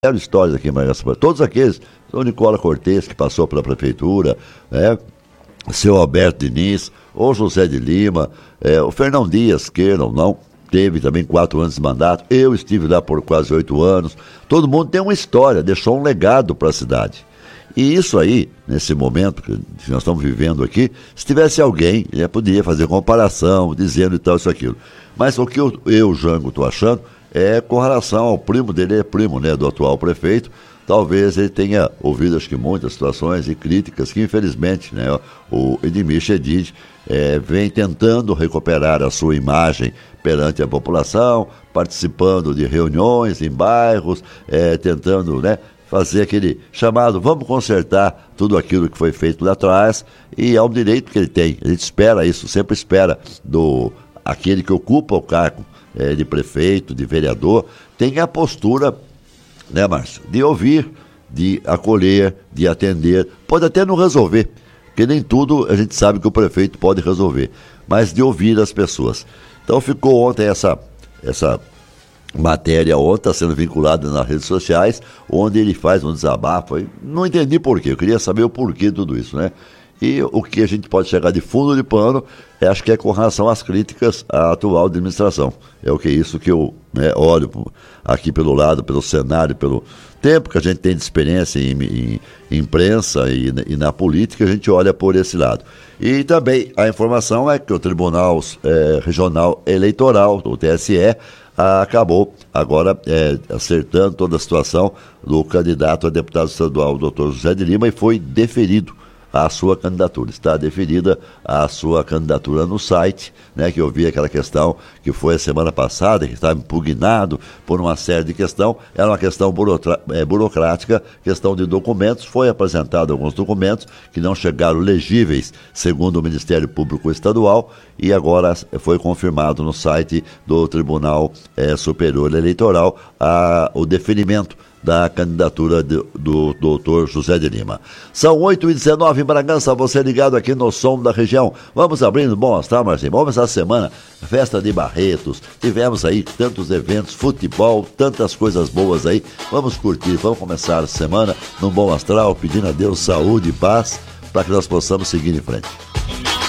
histórias aqui em Bragança. Todos aqueles, o Nicola Cortez, que passou pela prefeitura, seu Alberto Diniz, o José de Lima, o Fernão Dias, queira ou não, teve também 4 anos de mandato. Eu estive lá por quase 8 anos. Todo mundo tem uma história, deixou um legado para a cidade. E isso aí, nesse momento que nós estamos vivendo aqui, se tivesse alguém, poderia fazer comparação, dizendo e tal, isso, aquilo. Mas o que eu Jango, estou achando é com relação ao primo dele, é primo, né, do atual prefeito. Talvez ele tenha ouvido, acho que muitas situações e críticas que, infelizmente, né, o Edmir Chedid vem tentando recuperar a sua imagem perante a população, participando de reuniões em bairros, tentando, né, fazer aquele chamado, vamos consertar tudo aquilo que foi feito lá atrás, e é um direito que ele tem. A gente espera isso, sempre espera aquele que ocupa o cargo de prefeito, de vereador, tem a postura, né, Márcio, de ouvir, de acolher, de atender, pode até não resolver, porque nem tudo a gente sabe que o prefeito pode resolver, mas de ouvir as pessoas. Então ficou ontem essa matéria, está sendo vinculada nas redes sociais, onde ele faz um desabafo. Não entendi porquê, eu queria saber o porquê de tudo isso, né? E o que a gente pode chegar de fundo de pano, acho que é com relação às críticas à atual administração. É o que é isso que eu olho aqui pelo lado, pelo cenário, pelo tempo que a gente tem de experiência em imprensa e na política, a gente olha por esse lado. E também a informação é que o Tribunal Regional Eleitoral, o TSE, acabou agora acertando toda a situação do candidato a deputado estadual, o doutor José de Lima, e foi deferido a sua candidatura. Está deferida a sua candidatura no site, né, que eu vi aquela questão que foi a semana passada, que estava impugnado por uma série de questões. Era uma questão burocrática, questão de documentos. Foi apresentado alguns documentos que não chegaram legíveis, segundo o Ministério Público Estadual, e agora foi confirmado no site do Tribunal Superior Eleitoral o deferimento da candidatura do doutor José de Lima. São 8h19 em Bragança, você ligado aqui no Som da Região. Vamos abrindo Bom Astral, Marcinho. Vamos essa semana, festa de Barretos, tivemos aí tantos eventos, futebol, tantas coisas boas aí. Vamos curtir, vamos começar a semana no Bom Astral, pedindo a Deus saúde e paz, para que nós possamos seguir em frente.